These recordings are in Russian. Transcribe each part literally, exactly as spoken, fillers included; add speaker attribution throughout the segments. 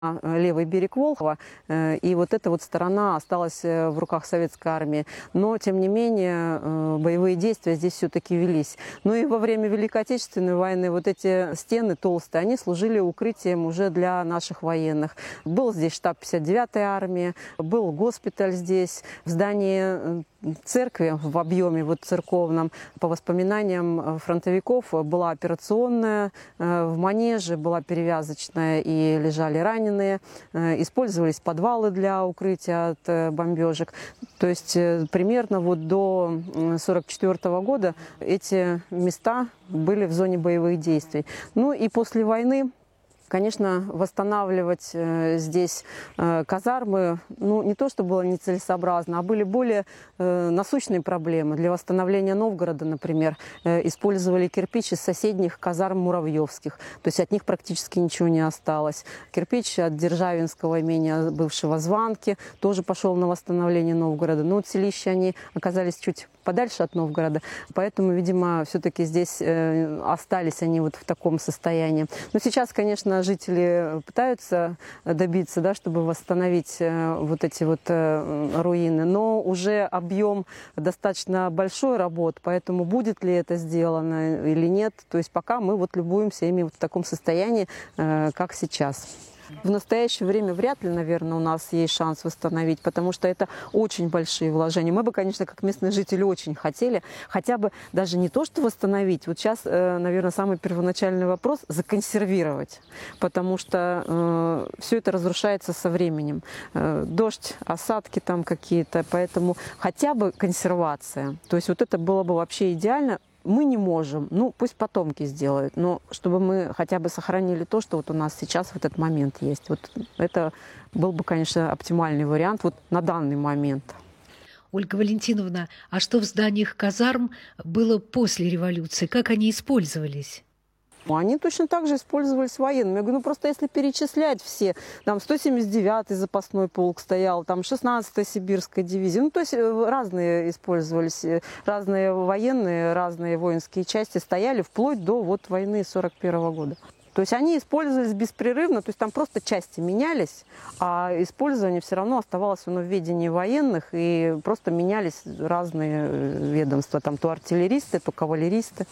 Speaker 1: левый берег Волхова, и вот эта вот сторона осталась в руках советской армии. Но, тем не менее, боевые действия здесь все-таки велись. Ну и во время Великой Отечественной войны вот эти стены толстые, они служили укрытием уже для наших военных. Был здесь штаб пятьдесят девятой армии, был госпиталь здесь, в здании церкви в объеме вот церковном, по воспоминаниям фронтовиков, была операционная, в манеже была перевязочная и лежали раненые, использовались подвалы для укрытия от бомбежек. То есть примерно вот до сорок четвёртого года эти места были в зоне боевых действий. Ну и после войны, конечно, восстанавливать э, здесь э, казармы, ну, не то, что было нецелесообразно, а были более э, насущные проблемы. Для восстановления Новгорода, например, э, использовали кирпич из соседних казарм муравьевских. То есть от них практически ничего не осталось. Кирпич от Державинского имения бывшего Званки тоже пошел на восстановление Новгорода. Но вот селища, они оказались чуть подальше от Новгорода, поэтому, видимо, все-таки здесь э, остались они вот в таком состоянии. Но сейчас, конечно, жители пытаются добиться, да, чтобы восстановить э, вот эти вот э, руины, но уже объем достаточно большой работ, поэтому будет ли это сделано или нет, то есть пока мы вот любуемся ими вот в таком состоянии, э, как сейчас. В настоящее время вряд ли, наверное, у нас есть шанс восстановить, потому что это очень большие вложения. Мы бы, конечно, как местные жители очень хотели хотя бы даже не то, что восстановить. Вот сейчас, наверное, самый первоначальный вопрос – законсервировать, потому что э, все это разрушается со временем. Э, дождь, осадки там какие-то, поэтому хотя бы консервация. То есть вот это было бы вообще идеально. Мы не можем, ну пусть потомки сделают, но чтобы мы хотя бы сохранили то, что вот у нас сейчас в этот момент есть. Вот это был бы, конечно, оптимальный вариант вот на данный момент.
Speaker 2: Ольга Валентиновна, а что в зданиях казарм было после революции? Как они использовались?
Speaker 1: Они точно так же использовались военными. Я говорю, ну просто если перечислять все, там сто семьдесят девятый запасной полк стоял, там шестнадцатая сибирская дивизия, ну то есть разные использовались, разные военные, разные воинские части стояли вплоть до вот войны сорок первого года. То есть они использовались беспрерывно, то есть там просто части менялись, а использование все равно оставалось оно в ведении военных, и просто менялись разные ведомства, там то артиллеристы, то кавалеристы.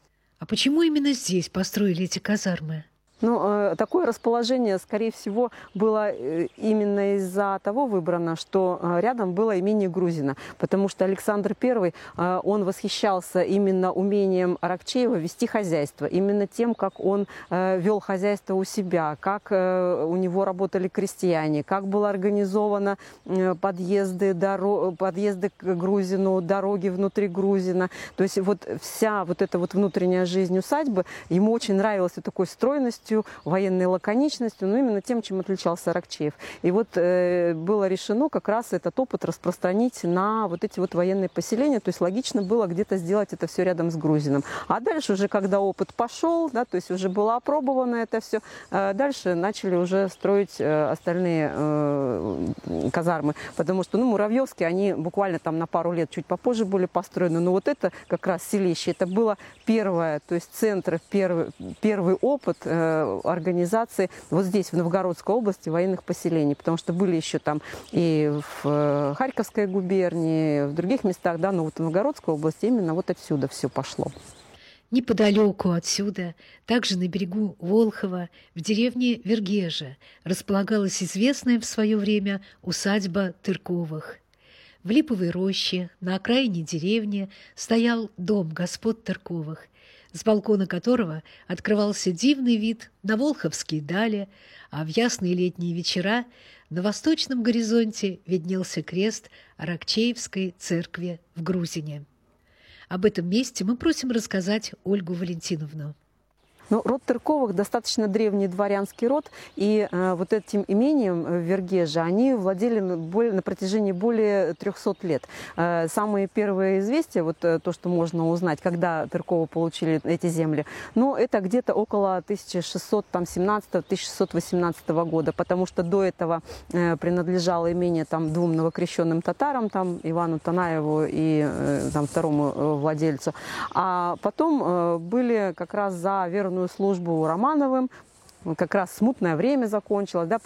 Speaker 2: А почему именно здесь построили эти казармы?
Speaker 1: Ну, такое расположение, скорее всего, было именно из-за того выбрано, что рядом было имение Грузина, потому что Александр Первый, он восхищался именно умением Аракчеева вести хозяйство, именно тем, как он вел хозяйство у себя, как у него работали крестьяне, как было организовано подъезды, дорог, подъезды к Грузину, дороги внутри Грузина. То есть вот вся вот эта вот внутренняя жизнь усадьбы ему очень нравилась такой стройностью, военной лаконичностью, но именно тем, чем отличался Аракчеев. И вот э, было решено как раз этот опыт распространить на вот эти вот военные поселения, то есть логично было где-то сделать это все рядом с Грузином. А дальше уже, когда опыт пошел, да, то есть уже было опробовано это все, э, дальше начали уже строить э, остальные э, казармы, потому что, ну, муравьевские, они буквально там на пару лет чуть попозже были построены, но вот это как раз селище, это было первое, то есть центр, первый, первый опыт э, организации вот здесь, в Новгородской области, военных поселений, потому что были еще там и в Харьковской губернии, в других местах, да, но вот в Новгородской области именно вот отсюда все пошло.
Speaker 2: Неподалеку отсюда, также на берегу Волхова, в деревне Вергежа, располагалась известная в свое время усадьба Тырковых. В липовой роще на окраине деревни стоял дом господ Тырковых, с балкона которого открывался дивный вид на волховские дали, а в ясные летние вечера на восточном горизонте виднелся крест Аракчеевской церкви в Грузине. Об этом месте мы просим рассказать Ольгу Валентиновну.
Speaker 1: Ну, род Тырковых достаточно древний дворянский род, и э, вот этим имением в Вергеже они владели более, на протяжении более трехсот лет. Э, самые первые известия, вот э, то, что можно узнать, когда Тырковы получили эти земли, ну, это где-то около тысяча шестьсот семнадцатого — тысяча шестьсот восемнадцатого года, потому что до этого э, принадлежало имение там двум новокрещенным татарам, там Ивану Танаеву и э, там, второму э, владельцу, а потом э, были как раз за верную службу Романовым, как раз смутное время закончилось, да,